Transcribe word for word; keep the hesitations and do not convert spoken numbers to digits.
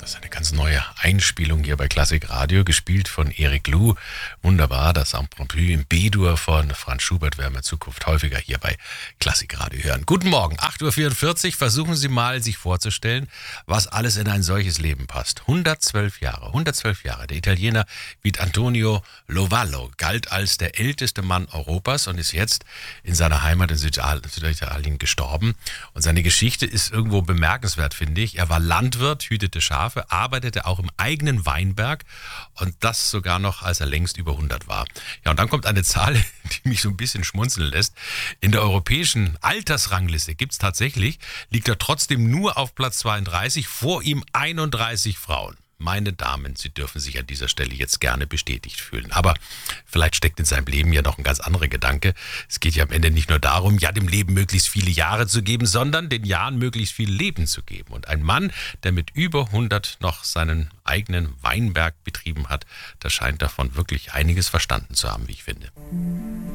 Das ist eine ganz neue Einspielung hier bei Klassik Radio, gespielt von Eric Lou. Wunderbar, das Impromptu im B-Dur von Franz Schubert werden wir in Zukunft häufiger hier bei Klassik Radio hören. Guten Morgen, acht Uhr vierundvierzig. Versuchen Sie mal, sich vorzustellen, was alles in ein solches Leben passt. hundertzwölf Jahre, hundertzwölf Jahre. Der Italiener Vittorio Lovallo galt als der älteste Mann Europas und ist jetzt in seiner Heimat in Süditalien gestorben. Und seine Geschichte ist irgendwo bemerkenswert, finde ich. Er war Landwirt, hütete Schafe, arbeitete auch im eigenen Weinberg und das sogar noch, als er längst über hundert war. Ja, und dann kommt eine Zahl, die mich so ein bisschen schmunzeln lässt. In der europäischen Altersrangliste gibt es tatsächlich, liegt er trotzdem nur auf Platz zweiunddreißig, vor ihm einunddreißig Frauen. Meine Damen, Sie dürfen sich an dieser Stelle jetzt gerne bestätigt fühlen. Aber vielleicht steckt in seinem Leben ja noch ein ganz anderer Gedanke. Es geht ja am Ende nicht nur darum, ja dem Leben möglichst viele Jahre zu geben, sondern den Jahren möglichst viel Leben zu geben. Und ein Mann, der mit über hundert noch seinen eigenen Weinberg betrieben hat, der scheint davon wirklich einiges verstanden zu haben, wie ich finde.